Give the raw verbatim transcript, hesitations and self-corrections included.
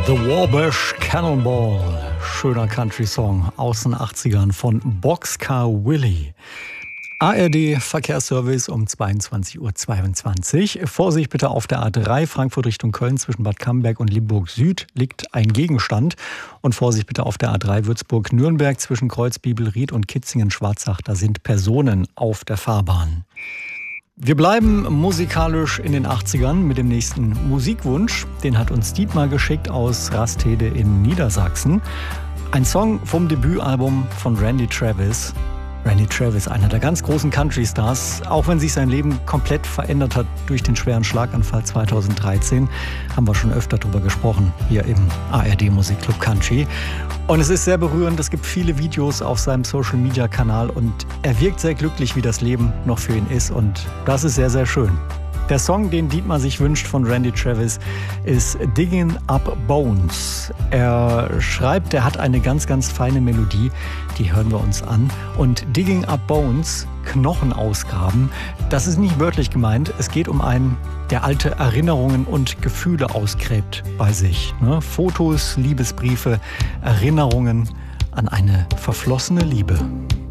The Wabash Cannonball, schöner Country-Song aus den achtzigern von Boxcar Willie. A R D Verkehrsservice um zweiundzwanzig Uhr zweiundzwanzig. Vorsicht bitte auf der A drei Frankfurt Richtung Köln zwischen Bad Camberg und Limburg Süd liegt ein Gegenstand. Und Vorsicht bitte auf der A drei Würzburg-Nürnberg zwischen Kreuzbibelried und Kitzingen-Schwarzach. Da sind Personen auf der Fahrbahn. Wir bleiben musikalisch in den achtzigern mit dem nächsten Musikwunsch. Den hat uns Dietmar geschickt aus Rastede in Niedersachsen. Ein Song vom Debütalbum von Randy Travis. Randy Travis, einer der ganz großen Country-Stars, auch wenn sich sein Leben komplett verändert hat durch den schweren Schlaganfall zweitausenddreizehn, haben wir schon öfter darüber gesprochen, hier im A R D Musikclub Country. Und es ist sehr berührend, es gibt viele Videos auf seinem Social-Media-Kanal und er wirkt sehr glücklich, wie das Leben noch für ihn ist und das ist sehr, sehr schön. Der Song, den Dietmar sich wünscht von Randy Travis, ist Digging Up Bones. Er schreibt, er hat eine ganz, ganz feine Melodie, die hören wir uns an. Und Digging Up Bones, Knochen ausgraben, das ist nicht wörtlich gemeint. Es geht um einen, der alte Erinnerungen und Gefühle ausgräbt bei sich. Ne? Fotos, Liebesbriefe, Erinnerungen an eine verflossene Liebe.